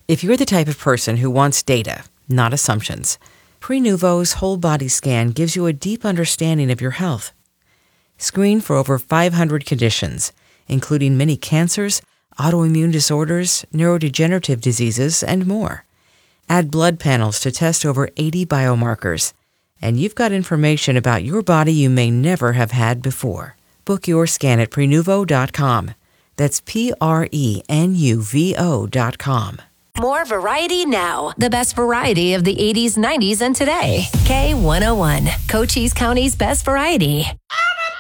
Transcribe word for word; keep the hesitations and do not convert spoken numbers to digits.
If you're the type of person who wants data, not assumptions, Prenuvo's whole body scan gives you a deep understanding of your health. Screen for over five hundred conditions, including many cancers, autoimmune disorders, neurodegenerative diseases, and more. Add blood panels to test over eighty biomarkers, and you've got information about your body you may never have had before. Book your scan at Prenuvo dot com. That's P R E N U V O dot com. More variety now. The best variety of the eighties, nineties, and today. K one oh one, Cochise County's best variety.